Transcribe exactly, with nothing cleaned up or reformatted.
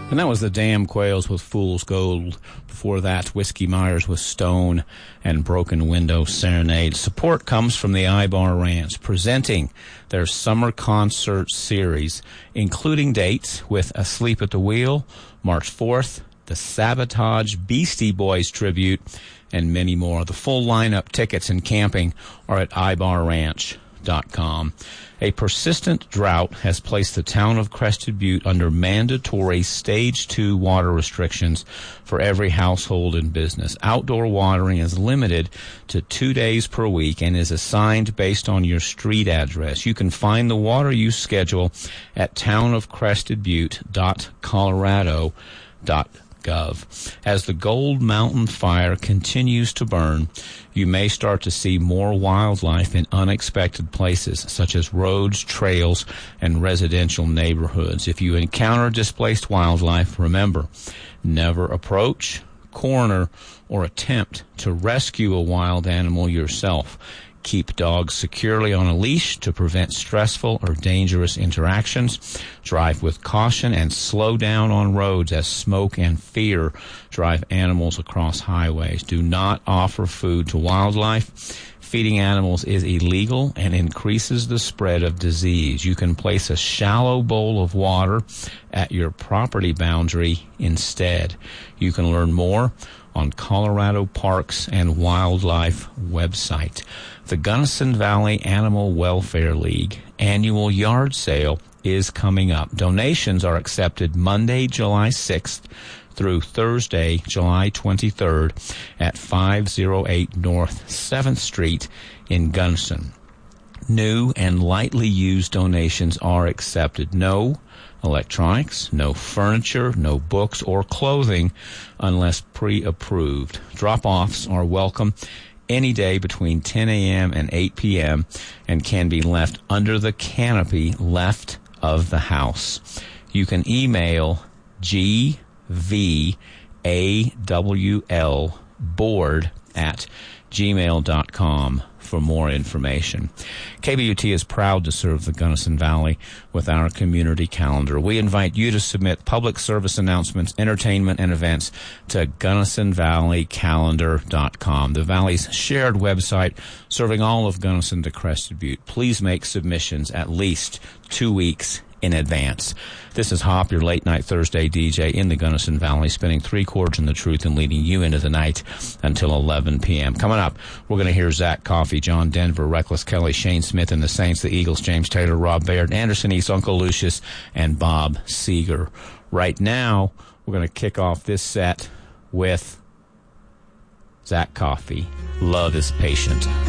And that was the Damn Quails with Fool's Gold. Before that, Whiskey Myers with Stone and Broken Window Serenade. Support comes from the Ibar Ranch, presenting their summer concert series, including dates with Asleep at the Wheel, March fourth, the Sabotage Beastie Boys tribute, and many more. The full lineup, tickets, and camping are at ibar ranch dot com. A persistent drought has placed the town of Crested Butte under mandatory Stage two water restrictions for every household and business. Outdoor watering is limited to two days per week and is assigned based on your street address. You can find the water use schedule at town of crested butte dot colorado dot gov. As the Gold Mountain Fire continues to burn, you may start to see more wildlife in unexpected places, such as roads, trails, and residential neighborhoods. If you encounter displaced wildlife, remember, never approach, corner, or attempt to rescue a wild animal yourself. Keep dogs securely on a leash to prevent stressful or dangerous interactions. Drive with caution and slow down on roads as smoke and fear drive animals across highways. Do not offer food to wildlife. Feeding animals is illegal and increases the spread of disease. You can place a shallow bowl of water at your property boundary instead. You can learn more on Colorado Parks and Wildlife website. The Gunnison Valley Animal Welfare League annual yard sale is coming up. Donations are accepted Monday, July sixth through Thursday, July twenty-third at five oh eight North seventh Street in Gunnison. New and lightly used donations are accepted. No electronics, no furniture, no books or clothing unless pre-approved. Drop-offs are welcome any day between ten a.m. and eight p.m. and can be left under the canopy left of the house. You can email G V A W L board at gmail dot com for more information. K B U T is proud to serve the Gunnison Valley with our community calendar. We invite you to submit public service announcements, entertainment, and events to gunnison valley calendar dot com, the Valley's shared website serving all of Gunnison to Crested Butte. Please make submissions at least two weeks in advance. This is Hop, your late-night Thursday D J in the Gunnison Valley, spinning three chords in the truth and leading you into the night until eleven p.m. Coming up, we're going to hear Zach Coffey, John Denver, Reckless Kelly, Shane Smith and the Saints, the Eagles, James Taylor, Rob Baird, Anderson East, Uncle Lucius, and Bob Seger. Right now, we're going to kick off this set with Zach Coffey, Love is Patient.